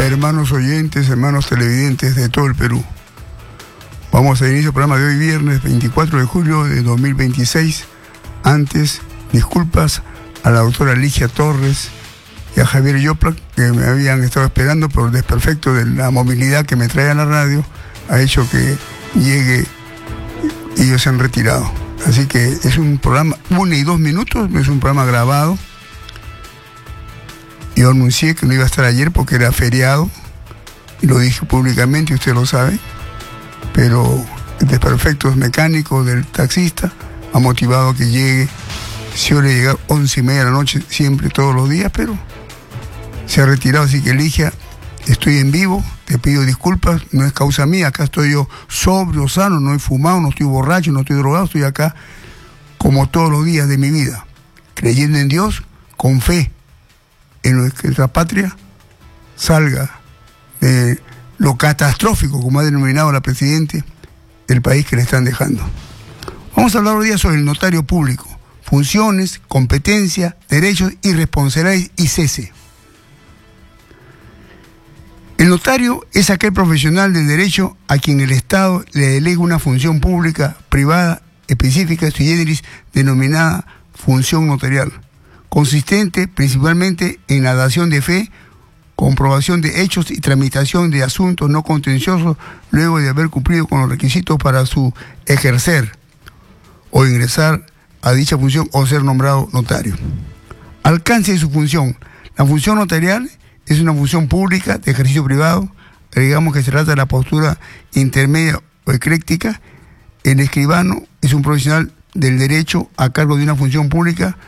hermanos oyentes, hermanos televidentes de todo el Perú. Vamos a iniciar el programa de hoy, viernes 24 de julio de 2026. Antes, disculpas a la doctora Ligia Torres y a Javier Yopla, que me habían estado esperando, pero el desperfecto de la movilidad que me trae a la radio ha hecho que llegue y ellos se han retirado. Así que es un programa 1 y 2 minutos, no es un programa grabado. Yo anuncié que no iba a estar ayer porque era feriado, y lo dije públicamente, usted lo sabe, pero el desperfecto mecánico del taxista ha motivado que llegue. Suele llegar 11:30 de la noche, siempre, todos los días, pero se ha retirado. Así que, Ligia, estoy en vivo, te pido disculpas, no es causa mía, acá estoy yo sobrio, sano, no he fumado, no estoy borracho, no estoy drogado, estoy acá como todos los días de mi vida, creyendo en Dios, con fe, en que nuestra patria salga de lo catastrófico, como ha denominado la Presidenta, del país que le están dejando. Vamos a hablar hoy día sobre el notario público, funciones, competencia, derechos y responsabilidades y cese. El notario es aquel profesional del derecho a quien el Estado le delega una función pública, privada, específica, sui generis, denominada función notarial, consistente principalmente en la dación de fe, comprobación de hechos y tramitación de asuntos no contenciosos luego de haber cumplido con los requisitos para su ejercer o ingresar a dicha función o ser nombrado notario. Alcance de su función. La función notarial es una función pública de ejercicio privado. Digamos que se trata de la postura intermedia o ecléctica. El escribano es un profesional del derecho a cargo de una función pública.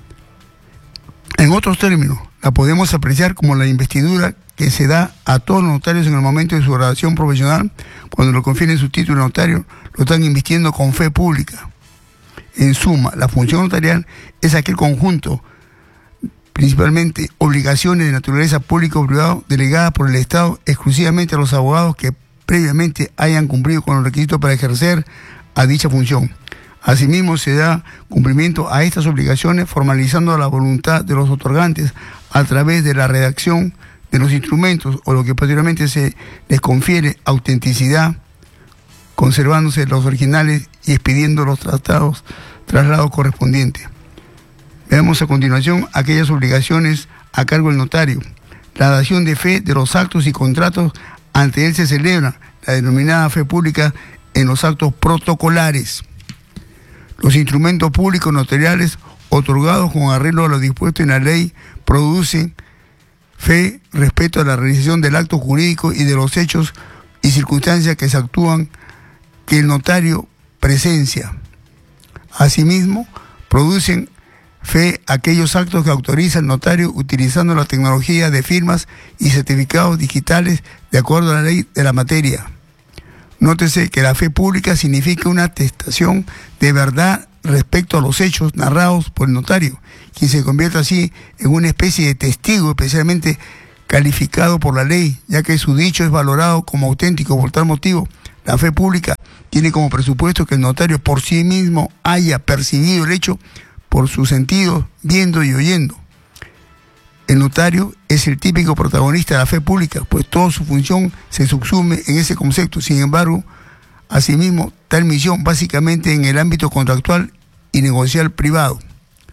En otros términos, la podemos apreciar como la investidura que se da a todos los notarios en el momento de su graduación profesional. Cuando lo confieren su título de notario, lo están invistiendo con fe pública. En suma, la función notarial es aquel conjunto, principalmente obligaciones de naturaleza pública o privada delegadas por el Estado exclusivamente a los abogados que previamente hayan cumplido con los requisitos para ejercer a dicha función. Asimismo, se da cumplimiento a estas obligaciones formalizando la voluntad de los otorgantes a través de la redacción de los instrumentos o lo que posteriormente se les confiere autenticidad, conservándose los originales y expidiendo los traslados correspondientes. Veamos a continuación aquellas obligaciones a cargo del notario. La dación de fe de los actos y contratos ante él se celebra, la denominada fe pública en los actos protocolares. Los instrumentos públicos notariales otorgados con arreglo a lo dispuesto en la ley producen fe respecto a la realización del acto jurídico y de los hechos y circunstancias que se actúan que el notario presencia. Asimismo, producen fe aquellos actos que autoriza el notario utilizando la tecnología de firmas y certificados digitales de acuerdo a la ley de la materia. Nótese que la fe pública significa una atestación de verdad respecto a los hechos narrados por el notario, quien se convierte así en una especie de testigo especialmente calificado por la ley, ya que su dicho es valorado como auténtico. Por tal motivo, la fe pública tiene como presupuesto que el notario por sí mismo haya percibido el hecho por sus sentidos, viendo y oyendo. El notario es el típico protagonista de la fe pública, pues toda su función se subsume en ese concepto. Sin embargo, asimismo, tal misión básicamente en el ámbito contractual y negocial privado.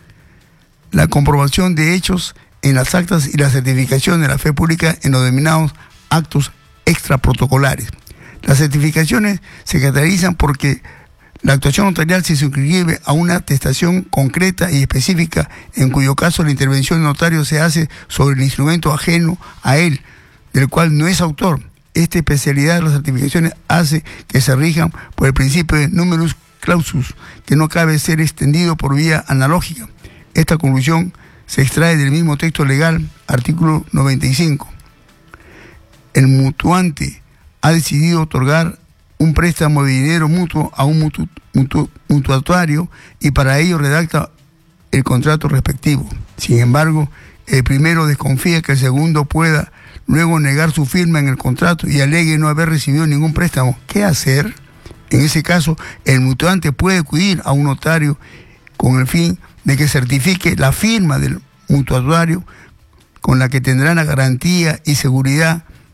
La comprobación de hechos en las actas y la certificación de la fe pública en los denominados actos extraprotocolares. Las certificaciones se caracterizan porque la actuación notarial se suscribe a una atestación concreta y específica, en cuyo caso la intervención del notario se hace sobre el instrumento ajeno a él, del cual no es autor. Esta especialidad de las certificaciones hace que se rijan por el principio de numerus clausus, que no cabe ser extendido por vía analógica. Esta conclusión se extrae del mismo texto legal, artículo 95. El mutuante ha decidido otorgar un préstamo de dinero mutuo a un mutuatario y para ello redacta el contrato respectivo. Sin embargo, el primero desconfía que el segundo pueda luego negar su firma en el contrato y alegue no haber recibido ningún préstamo. ¿Qué hacer? En ese caso, el mutuante puede acudir a un notario con el fin de que certifique la firma del mutuatario con la que tendrá la garantía y seguridad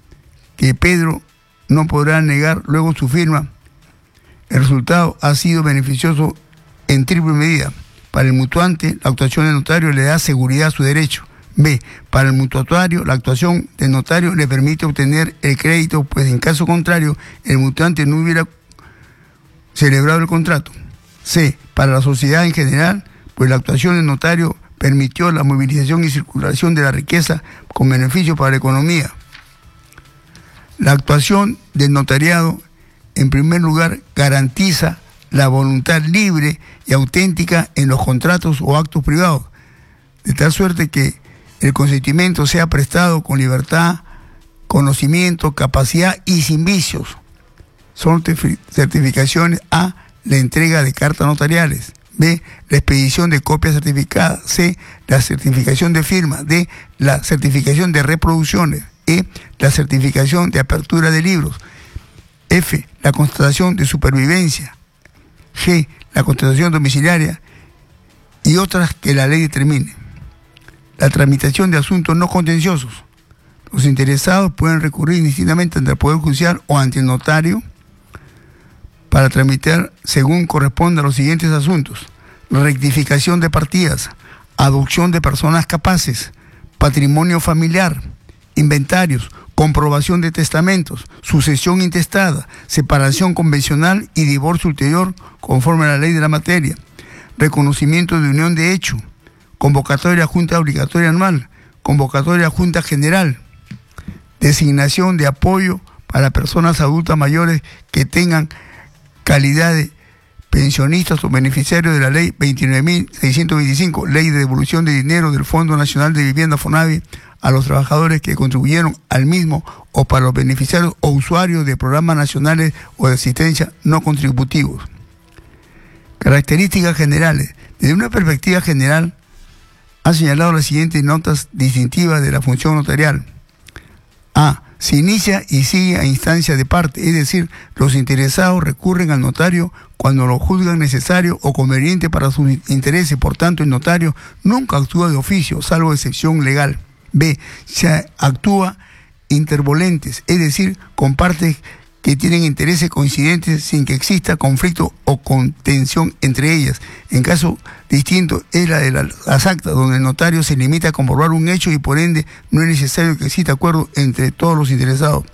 que Pedro no podrá negar luego su firma. El resultado ha sido beneficioso en triple medida. Para el mutuante, la actuación del notario le da seguridad a su derecho. B. Para el mutuatario, la actuación del notario le permite obtener el crédito, pues en caso contrario, el mutuante no hubiera celebrado el contrato. C. Para la sociedad en general, pues la actuación del notario permitió la movilización y circulación de la riqueza con beneficio para la economía. La actuación del notariado, en primer lugar, garantiza la voluntad libre y auténtica en los contratos o actos privados, de tal suerte que el consentimiento sea prestado con libertad, conocimiento, capacidad y sin vicios. Son certificaciones. A. La entrega de cartas notariales. B. La expedición de copias certificadas. C. La certificación de firma. D. La certificación de reproducciones. E. La certificación de apertura de libros. F. La constatación de supervivencia. G. La constatación domiciliaria y otras que la ley determine. La tramitación de asuntos no contenciosos. Los interesados pueden recurrir indistintamente ante el Poder Judicial o ante el notario para tramitar según corresponda a los siguientes asuntos: rectificación de partidas, adopción de personas capaces, patrimonio familiar, inventarios, comprobación de testamentos, sucesión intestada, separación convencional y divorcio ulterior conforme a la ley de la materia, reconocimiento de unión de hecho, convocatoria a junta obligatoria anual, convocatoria a junta general, designación de apoyo para personas adultas mayores que tengan calidad de pensionistas o beneficiarios de la ley 29.625, ley de devolución de dinero del Fondo Nacional de Vivienda FONAVI a los trabajadores que contribuyeron al mismo o para los beneficiarios o usuarios de programas nacionales o de asistencia no contributivos. Características generales. Desde una perspectiva general, ha señalado las siguientes notas distintivas de la función notarial. A. Se inicia y sigue a instancia de parte, es decir, los interesados recurren al notario cuando lo juzgan necesario o conveniente para sus intereses. Por tanto, el notario nunca actúa de oficio, salvo excepción legal. B. Se actúa intervolentes, es decir, con partes que tienen intereses coincidentes sin que exista conflicto o contención entre ellas. En caso distinto es la de las actas, donde el notario se limita a comprobar un hecho y por ende no es necesario que exista acuerdo entre todos los interesados.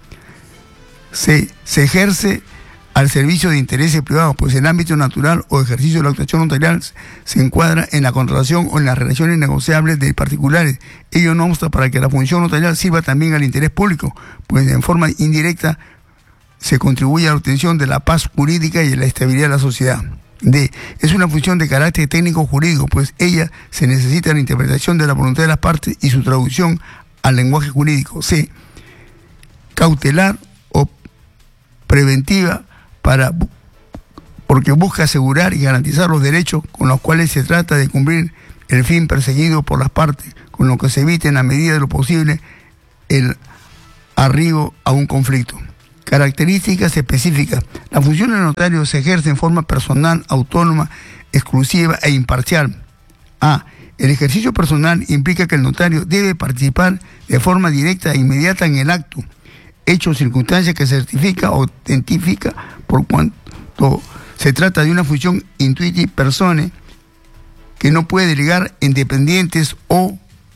C. Se ejerce al servicio de intereses privados, pues el ámbito natural o ejercicio de la actuación notarial se encuadra en la contratación o en las relaciones negociables de particulares. Ello no obsta para que la función notarial sirva también al interés público, pues en forma indirecta se contribuye a la obtención de la paz jurídica y de la estabilidad de la sociedad. D. Es una función de carácter técnico-jurídico, pues ella se necesita la interpretación de la voluntad de las partes y su traducción al lenguaje jurídico. C. Cautelar o preventiva, porque busca asegurar y garantizar los derechos con los cuales se trata de cumplir el fin perseguido por las partes, con lo que se evite en la medida de lo posible el arribo a un conflicto. Características específicas. La función del notario se ejerce en forma personal, autónoma, exclusiva e imparcial. A. El ejercicio personal implica que el notario debe participar de forma directa e inmediata en el acto, hecho o circunstancia que certifica o autentifica, por cuanto se trata de una función intuiti personae que no puede delegar en dependientes o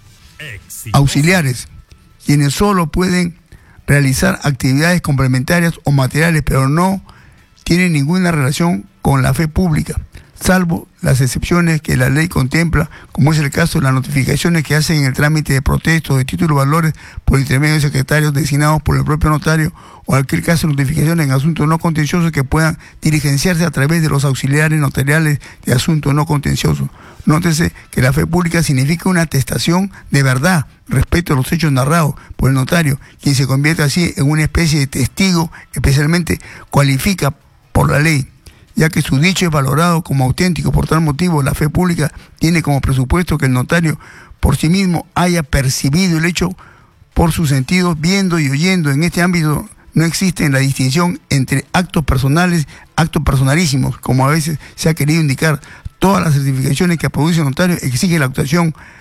auxiliares, quienes solo pueden realizar actividades complementarias o materiales, pero no tienen ninguna relación con la fe pública, salvo las excepciones que la ley contempla, como es el caso de las notificaciones que hacen en el trámite de protestos de títulos de valores por intermedio de secretarios designados por el propio notario, o en cualquier caso notificaciones en asuntos no contenciosos que puedan diligenciarse a través de los auxiliares notariales de asuntos no contenciosos. Nótese que la fe pública significa una atestación de verdad respecto a los hechos narrados por el notario, quien se convierte así en una especie de testigo, especialmente cualifica por la ley, ya que su dicho es valorado como auténtico. Por tal motivo, la fe pública tiene como presupuesto que el notario por sí mismo haya percibido el hecho por sus sentidos, viendo y oyendo. En este ámbito no existe la distinción entre actos personales, actos personalísimos, como a veces se ha querido indicar. Todas las certificaciones que produce el notario exigen la actuación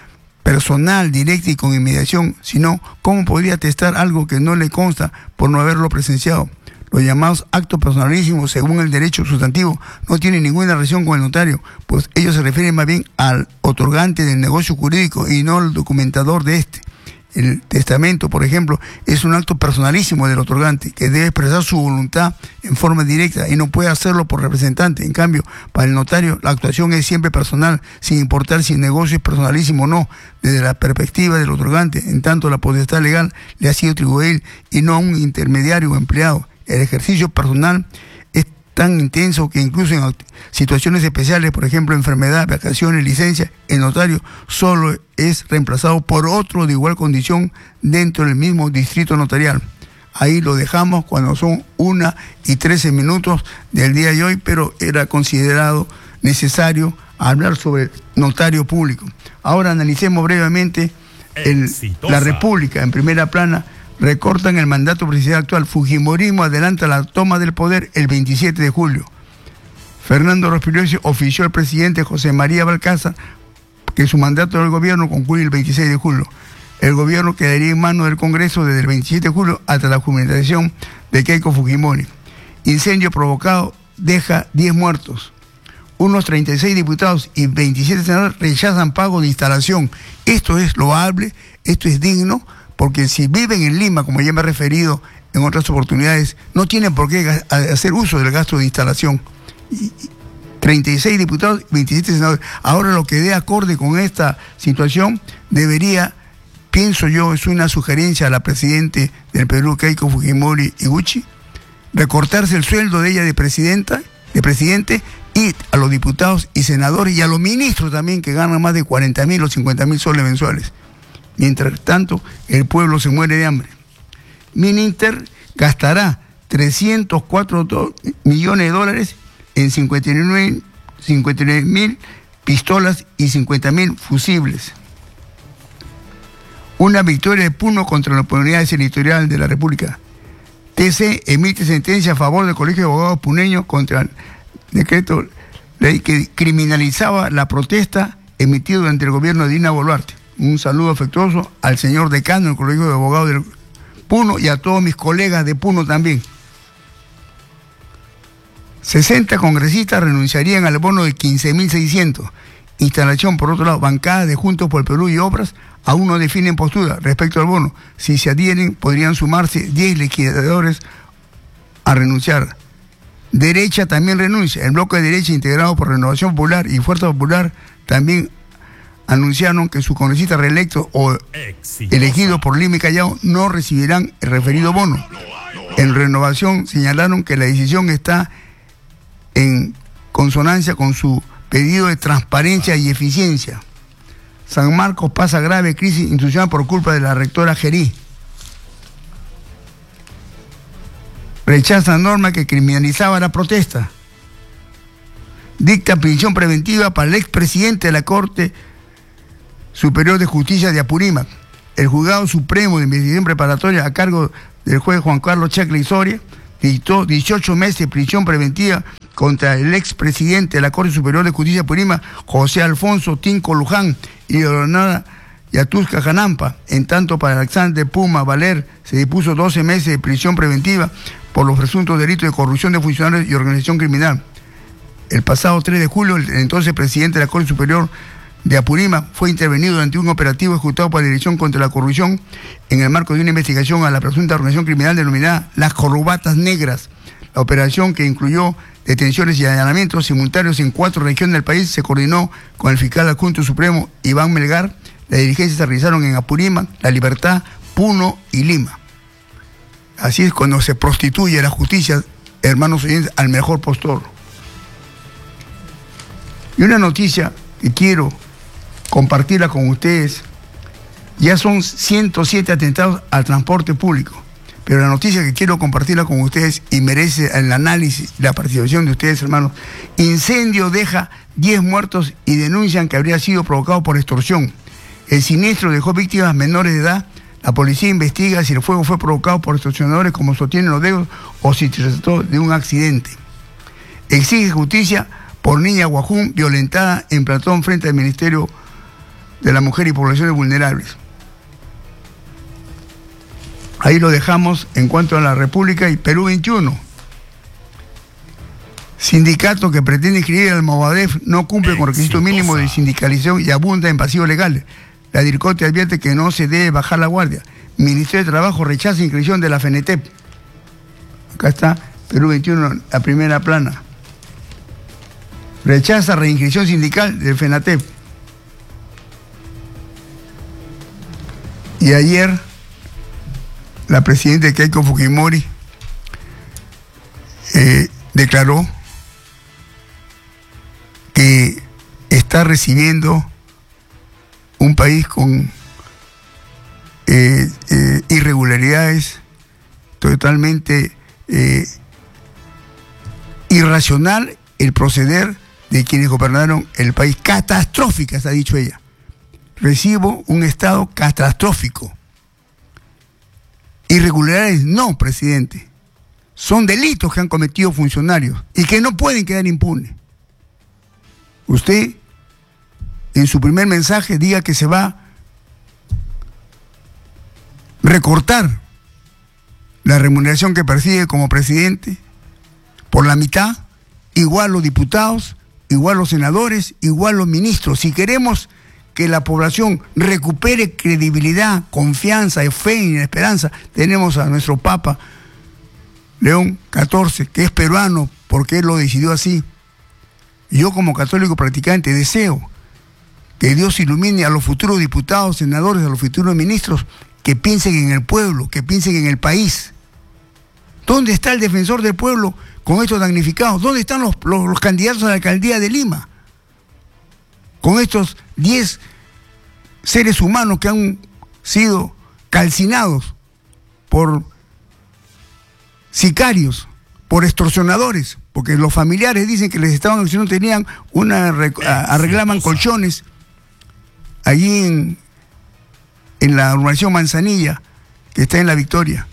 personal, directa y con inmediación, sino cómo podría atestar algo que no le consta por no haberlo presenciado. Los llamados actos personalísimos, según el derecho sustantivo, no tienen ninguna relación con el notario, pues ellos se refieren más bien al otorgante del negocio jurídico y no al documentador de este. El testamento, por ejemplo, es un acto personalísimo del otorgante, que debe expresar su voluntad en forma directa y no puede hacerlo por representante. En cambio, para el notario, la actuación es siempre personal, sin importar si el negocio es personalísimo o no, desde la perspectiva del otorgante, en tanto la potestad legal le ha sido atribuida a él y no a un intermediario o empleado. El ejercicio personal es tan intenso que incluso en situaciones especiales, por ejemplo, enfermedad, vacaciones, licencia, el notario solo es reemplazado por otro de igual condición dentro del mismo distrito notarial. Ahí lo dejamos cuando son 1:13 del día de hoy, pero era considerado necesario hablar sobre notario público. Ahora analicemos brevemente la República en primera plana. Recortan el mandato presidencial actual. Fujimorismo adelanta la toma del poder el 27 de julio. Fernando Rospigliosi ofició al presidente José María Balcázar que su mandato del gobierno concluye el 26 de julio. El gobierno quedaría en manos del Congreso desde el 27 de julio hasta la juramentación de Keiko Fujimori. Incendio provocado deja 10 muertos. Unos 36 diputados y 27 senadores rechazan pago de instalación. Esto es loable, esto es digno, porque si viven en Lima, como ya me he referido en otras oportunidades, no tienen por qué hacer uso del gasto de instalación. 36 diputados, 27 senadores. Ahora lo que dé acorde con esta situación debería, pienso yo, es una sugerencia a la presidenta del Perú, Keiko Fujimori Iguchi, recortarse el sueldo de ella de presidente, y a los diputados y senadores y a los ministros también, que ganan más de 40.000 o 50.000 soles mensuales. Mientras tanto, el pueblo se muere de hambre. Mininter gastará 304 millones de dólares en 59.000 pistolas y 50.000 fusibles. Una victoria de Puno contra la impunidad territorial de la República. TC emite sentencia a favor del Colegio de Abogados puneño contra el decreto ley que criminalizaba la protesta emitido durante el gobierno de Dina Boluarte. Un saludo afectuoso al señor decano del Colegio de Abogados de Puno y a todos mis colegas de Puno también. 60 congresistas renunciarían al bono de 15.600. Instalación, por otro lado, bancada de Juntos por el Perú y Obras aún no definen postura respecto al bono. Si se adhieren, podrían sumarse 10 legisladores a renunciar. Derecha también renuncia. El bloque de derecha, integrado por Renovación Popular y Fuerza Popular, también anunciaron que sus congresistas reelectos o elegidos por Lima y Callao no recibirán el referido bono. En Renovación señalaron que la decisión está en consonancia con su pedido de transparencia y eficiencia. San Marcos pasa grave crisis institucional por culpa de la rectora Gerí. Rechaza norma que criminalizaba la protesta. Dicta prisión preventiva para el expresidente de la Corte Superior de Justicia de Apurímac. El Juzgado Supremo de Investigación Preparatoria, a cargo del juez Juan Carlos Chacla y Soria, dictó 18 meses de prisión preventiva contra el expresidente de la Corte Superior de Justicia de Apurímac, José Alfonso Tinco Luján, y Leonardo Yatusca Janampa. En tanto, para Alexander Puma Valer se dispuso 12 meses de prisión preventiva por los presuntos delitos de corrupción de funcionarios y organización criminal. El pasado 3 de julio, el entonces presidente de la Corte Superior de Apurímac fue intervenido durante un operativo ejecutado por la Dirección contra la Corrupción en el marco de una investigación a la presunta organización criminal denominada Las Corrubatas Negras. La operación, que incluyó detenciones y allanamientos simultáneos en 4 regiones del país, se coordinó con el fiscal adjunto supremo Iván Melgar. Las diligencias se realizaron en Apurímac, La Libertad, Puno y Lima. Así es cuando se prostituye la justicia, hermanos oyentes, al mejor postor. Y una noticia que quiero compartirla con ustedes: ya son 107 atentados al transporte público, pero la noticia que quiero compartirla con ustedes y merece el análisis y la participación de ustedes, hermanos: incendio deja 10 muertos y denuncian que habría sido provocado por extorsión. El siniestro dejó víctimas menores de edad. La policía investiga si el fuego fue provocado por extorsionadores, como sostienen los dedos, o si se trató de un accidente. Exige justicia por niña Guajún violentada en Platón frente al Ministerio de la mujer y poblaciones vulnerables. Ahí lo dejamos en cuanto a la República. Y Perú 21. Sindicato que pretende inscribir al Movadef no cumple con requisitos mínimos de sindicalización y abunda en pasivos legales. La DIRCOTE advierte que no se debe bajar la guardia. Ministerio de Trabajo rechaza inscripción de la FENETEP. Acá está Perú 21, la primera plana. Rechaza reinscripción sindical del FENATEP. Y ayer la presidenta Keiko Fujimori declaró que está recibiendo un país con irregularidades totalmente irracional el proceder de quienes gobernaron el país. Catastróficas, ha dicho ella. Recibo un estado catastrófico. Irregularidades no, presidente. Son delitos que han cometido funcionarios y que no pueden quedar impunes. Usted, en su primer mensaje, diga que se va a recortar la remuneración que percibe como presidente por la mitad, igual los diputados, igual los senadores, igual los ministros. Si queremos que la población recupere credibilidad, confianza, fe y esperanza, tenemos a nuestro Papa León XIV, que es peruano, porque él lo decidió así. Yo, como católico practicante, deseo que Dios ilumine a los futuros diputados, senadores, a los futuros ministros, que piensen en el pueblo, que piensen en el país. ¿Dónde está el defensor del pueblo con estos damnificados? ¿Dónde están los candidatos a la alcaldía de Lima? Con estos 10 seres humanos que han sido calcinados por sicarios, por extorsionadores, porque los familiares dicen que les estaban haciendo, tenían arreglaban colchones allí en la urbanización Manzanilla, que está en La Victoria.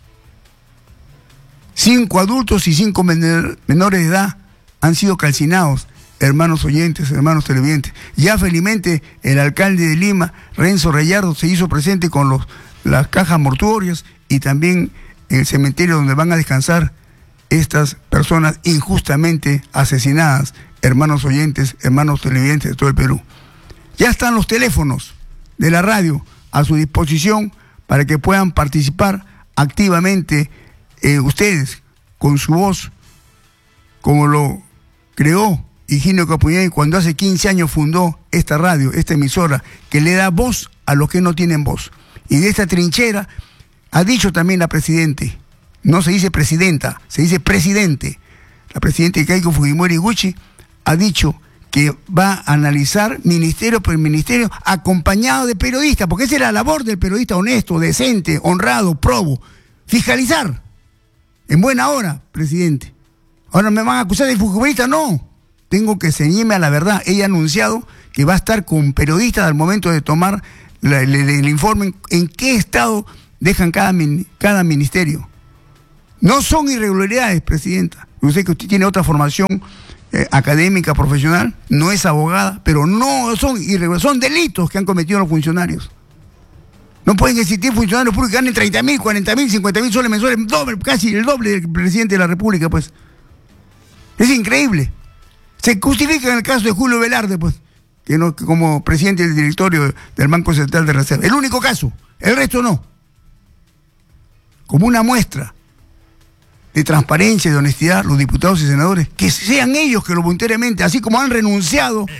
5 adultos y 5 menores de edad han sido calcinados, hermanos oyentes, hermanos televidentes. Ya felizmente el alcalde de Lima, Renzo Rayardo, se hizo presente con las cajas mortuorias y también en el cementerio donde van a descansar estas personas injustamente asesinadas, hermanos oyentes, hermanos televidentes de todo el Perú. Ya están los teléfonos de la radio a su disposición para que puedan participar activamente ustedes con su voz, como lo creó Higinio Capuñay cuando hace 15 años fundó esta radio, esta emisora, que le da voz a los que no tienen voz. Y de esta trinchera ha dicho también la presidente, no se dice presidenta, se dice presidente. La presidenta Keiko Fujimori Gucci ha dicho que va a analizar ministerio por ministerio acompañado de periodistas, porque esa es la labor del periodista honesto, decente, honrado, probo. Fiscalizar. En buena hora, presidente. Ahora me van a acusar de fujimorista. No. Tengo que ceñirme a la verdad. Ella ha anunciado que va a estar con periodistas al momento de tomar el informe en qué estado dejan cada ministerio. No son irregularidades, presidenta. Yo sé que usted tiene otra formación académica, profesional, no es abogada, pero no son irregularidades, son delitos que han cometido los funcionarios. No pueden existir funcionarios públicos que ganen 30.000, 40.000, 50.000 soles mensuales, casi el doble del presidente de la República, pues. Es increíble. Se justifica en el caso de Julio Velarde, pues, que como presidente del directorio del Banco Central de Reserva. El único caso, el resto no. Como una muestra de transparencia y de honestidad, los diputados y senadores, que sean ellos que lo voluntariamente, así como han renunciado